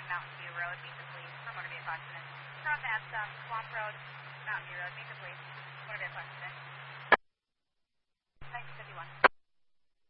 Mountain View Road, meet the police for motor vehicle accident. North at Swamp Road, Mountain View Road, meet the police, motor vehicle accident.